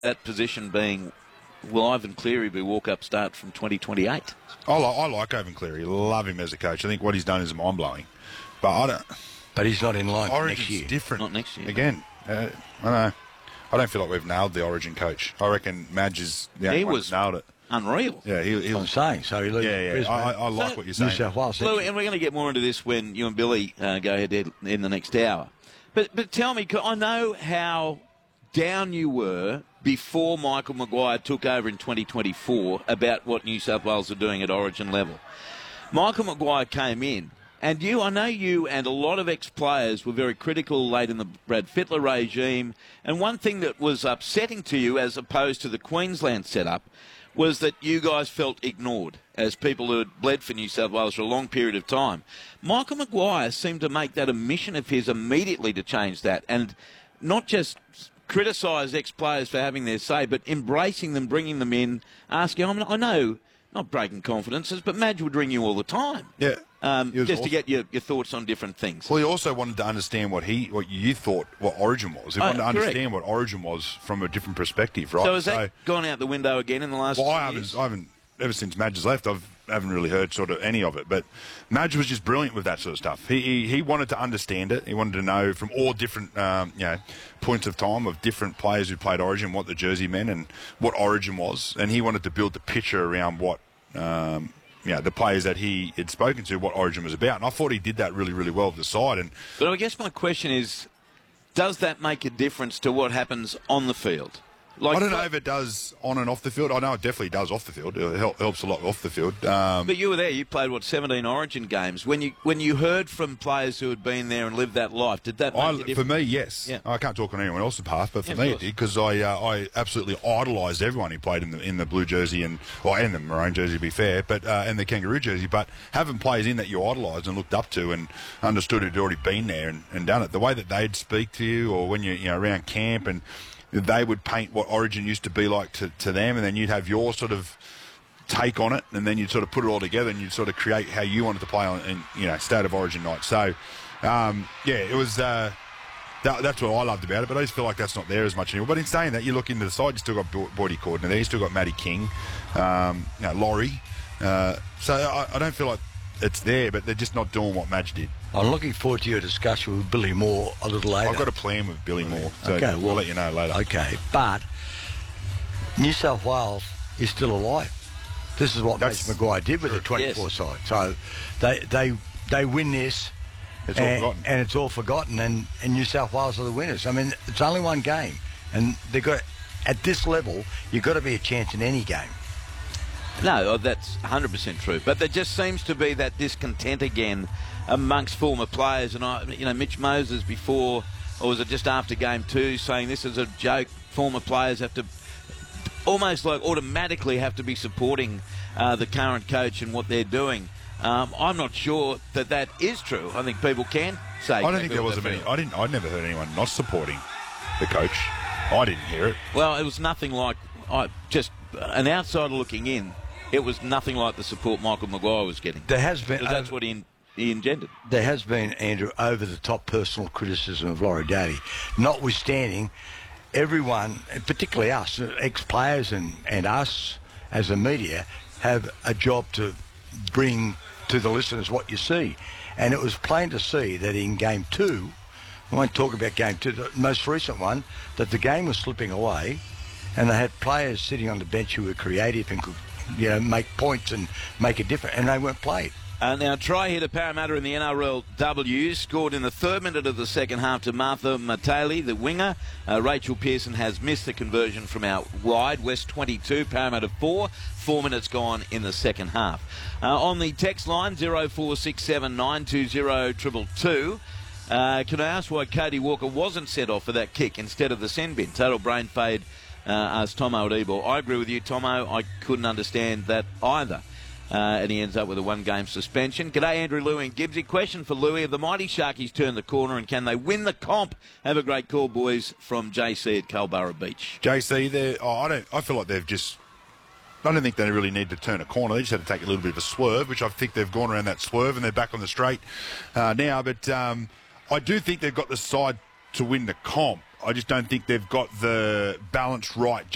that position being, will Ivan Cleary be walk-up start from 2028? I like Ivan Cleary. Love him as a coach. I think what he's done is mind-blowing. But I don't... But he's not in line for Origin's next year. different. Not next year. Again, I don't know. I don't feel like we've nailed the Origin coach. I reckon Madge is the only one that's nailed it. Unreal. Yeah, I'm saying. So he leaves Brisbane. I like what you're saying. New South Wales. Lou, and we're going to get more into this when you and Billy go ahead in the next hour. But tell me, I know how down you were before Michael Maguire took over in 2024 about what New South Wales are doing at Origin level. Michael Maguire came in, and I know you and a lot of ex-players were very critical late in the Brad Fittler regime, and one thing that was upsetting to you as opposed to the Queensland setup was that you guys felt ignored as people who had bled for New South Wales for a long period of time. Michael Maguire seemed to make that a mission of his immediately to change that and not just criticise ex-players for having their say, but embracing them, bringing them in, asking, I know, not breaking confidences, but Madge would ring you all the time. Yeah. Just to get your thoughts on different things. Well, he also wanted to understand what you thought what Origin was. He wanted to understand what Origin was from a different perspective, right? So has that gone out the window again in the last 2 years? I haven't, ever since Madge has left, I haven't really heard sort of any of it. But Madge was just brilliant with that sort of stuff. He wanted to understand it. He wanted to know from all different points of time of different players who played Origin, what the jersey meant and what Origin was. And he wanted to build the picture around what... the players that he had spoken to, what Origin was about. And I thought he did that really, really well with the side. But I guess my question is, does that make a difference to what happens on the field? I don't know if it does on and off the field. I know it definitely does off the field. It helps a lot off the field. But you were there. You played, 17 Origin games. When you heard from players who had been there and lived that life, did that make a difference? For me, yes. Yeah. I can't talk on anyone else's behalf, but for me it did, because I absolutely idolised everyone who played in the blue jersey and the maroon jersey, to be fair, but and the kangaroo jersey. But having players in that you idolised and looked up to and understood who'd already been there and done it, the way that they'd speak to you, or when you're around camp, and they would paint what Origin used to be like to them, and then you'd have your sort of take on it, and then you'd sort of put it all together and you'd sort of create how you wanted to play on State of Origin night. So, it was... that's what I loved about it, but I just feel like that's not there as much anymore. But in saying that, you look into the side, you still got Boydie Cordner there, you still got Matty King, Laurie. So I don't feel like it's there, but they're just not doing what Madge did. I'm looking forward to your discussion with Billy Moore a little later. I've got a plan with Billy Moore, so okay, we'll let you know later. Okay, but New South Wales is still alive. This is what Madge Maguire did with the 24 side. So they win this, it's all forgotten. And it's all forgotten, and New South Wales are the winners. I mean, it's only one game, and they've got, at this level, you've got to be a chance in any game. No, that's 100% true. But there just seems to be that discontent again amongst former players. And Mitch Moses before, or was it just after game 2, saying this is a joke. Former players have to almost like automatically have to be supporting the current coach and what they're doing. I'm not sure that is true. I think people can say. I don't think there was many. I never heard anyone not supporting the coach. I didn't hear it. Well, it was nothing like just an outsider looking in. It was nothing like the support Michael Maguire was getting. There has been. That's what he engendered. There has been, Andrew, over-the-top personal criticism of Laurie Doty. Notwithstanding, everyone, particularly us, ex-players and us as the media, have a job to bring to the listeners what you see. And it was plain to see that in Game 2, I won't talk about Game 2, the most recent one, that the game was slipping away and they had players sitting on the bench who were creative and could make points and make a difference, and they weren't played. Now, try hitter Parramatta in the NRLW scored in the 3rd minute of the second half to Martha Matali, the winger. Rachel Pearson has missed the conversion from out wide. West 22, Parramatta 4. 4 minutes gone in the second half. On the text line, 0467 920 222. Can I ask why Cody Walker wasn't sent off for that kick instead of the send bin? Total brain fade, asked Tomo at Ebor. I agree with you, Tomo. I couldn't understand that either. And he ends up with a 1-game suspension. G'day, Andrew, Louie and Gibbsy. Question for Louie. Have the Mighty Sharkies turned the corner and can they win the comp? Have a great call, boys, from JC at Culburra Beach. JC, I feel like they've just... I don't think they really need to turn a corner. They just had to take a little bit of a swerve, which I think they've gone around that swerve and they're back on the straight now. But I do think they've got the side to win the comp. I just don't think they've got the balance right